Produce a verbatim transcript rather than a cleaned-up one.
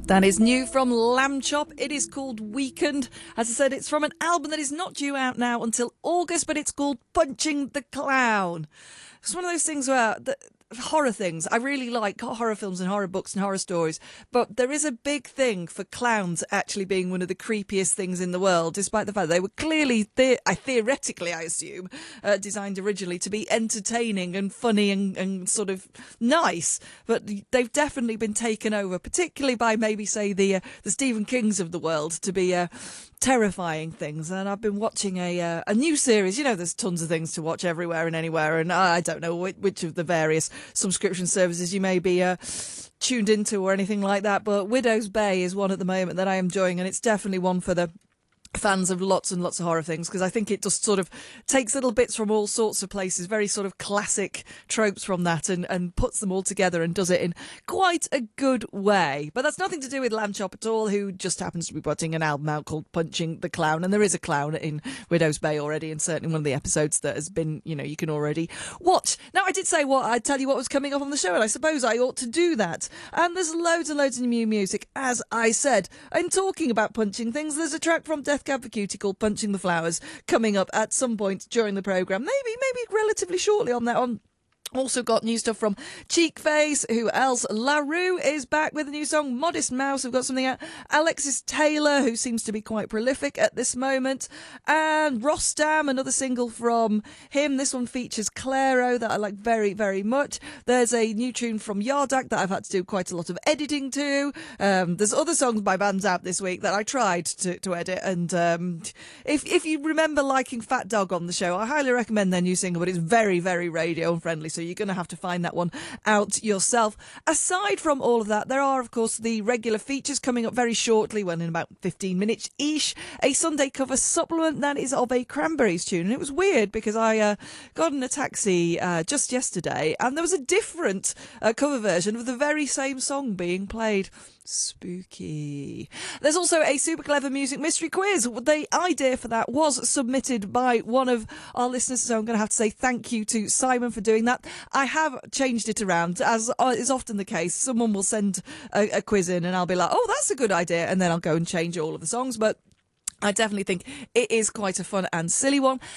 That is new from Lamb Chop. It is called Weekend. As I said, it's from an album that is not due out now until August, but it's called Punching the Clown. It's one of those things where the horror things, I really like horror films and horror books and horror stories, but there is a big thing for clowns actually being one of the creepiest things in the world, despite the fact they were clearly, the- I theoretically, I assume, uh, designed originally to be entertaining and funny and, and sort of nice, but they've definitely been taken over, particularly by maybe, say, the uh, the Stephen Kings of the world, to be uh, terrifying things. And I've been watching a uh, a new series. You know, there's tons of things to watch everywhere and anywhere, and I don't know which, which of the various subscription services you may be uh, tuned into or anything like that, but Widow's Bay is one at the moment that I am enjoying, and it's definitely one for the fans of lots and lots of horror things, because I think it just sort of takes little bits from all sorts of places, very sort of classic tropes from that, and, and puts them all together and does it in quite a good way. But that's nothing to do with Lamb Chop at all, who just happens to be putting an album out called Punching the Clown, and there is a clown in Widow's Bay already, and certainly one of the episodes that has been, you know, you can already watch. Now, I did say what I'd tell you what was coming up on the show, and I suppose I ought to do that. And there's loads and loads of new music, as I said. And talking about punching things, there's a track from Death Cab for Cutie called Punching the Flowers coming up at some point during the programme, maybe maybe relatively shortly on that on. Also got new stuff from Cheekface. Who else? La Rue is back with a new song. Modest Mouse have got something out. Alexis Taylor, who seems to be quite prolific at this moment. And Rostam, another single from him. This one features Clairo, that I like very, very much. There's a new tune from Yardak that I've had to do quite a lot of editing to. Um, there's other songs by bands out this week that I tried to, to edit. And um, if, if you remember liking Fat Dog on the show, I highly recommend their new single, but it's very, very radio friendly. So you're going to have to find that one out yourself. Aside from all of that, there are, of course, the regular features coming up very shortly, when in about fifteen minutes-ish. A Sunday cover supplement that is of a Cranberries tune. And it was weird because I uh, got in a taxi uh, just yesterday and there was a different uh, cover version of the very same song being played. Spooky. There's also a super clever music mystery quiz. The idea for that was submitted by one of our listeners, so I'm going to have to say thank you to Simon for doing that. I have changed it around, as is often the case. Someone will send a, a quiz in and I'll be like, oh, that's a good idea, and then I'll go and change all of the songs, but I definitely think it is quite a fun and silly one.